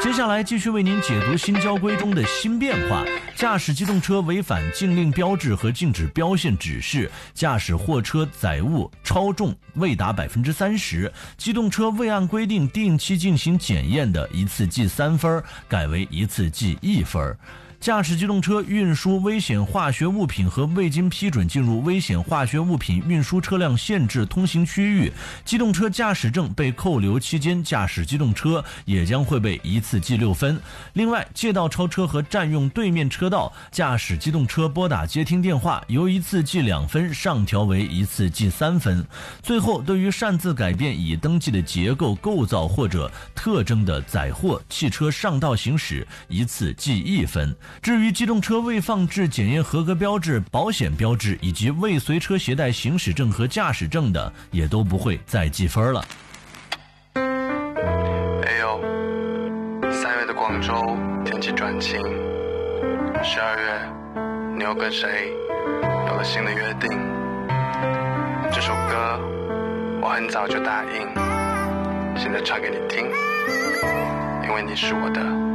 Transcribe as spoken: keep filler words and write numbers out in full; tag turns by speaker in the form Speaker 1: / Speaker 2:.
Speaker 1: 接下来继续为您解读新交规中的新变化：驾驶机动车违反禁令标志和禁止标线指示，驾驶货车载物超重未达百分之三十，机动车未按规定定期进行检验的，一次记三分，改为一次记一分。驾驶机动车运输危险化学物品和未经批准进入危险化学物品运输车辆限制通行区域，机动车驾驶证被扣留期间，驾驶机动车也将会被一次记六分。另外，借道超车和占用对面车道，驾驶机动车拨打接听电话，由一次记两分上调为一次记三分。最后，对于擅自改变已登记的结构、构造或者特征的载货汽车上道行驶，一次记一分。至于机动车未放置检验合格标志、保险标志以及未随车携带行驶证和驾驶证的，也都不会再记分了。
Speaker 2: 哎呦，三月的广州天气转晴，十二月你又跟谁有了新的约定？这首歌我很早就答应，现在唱给你听，因为你是我的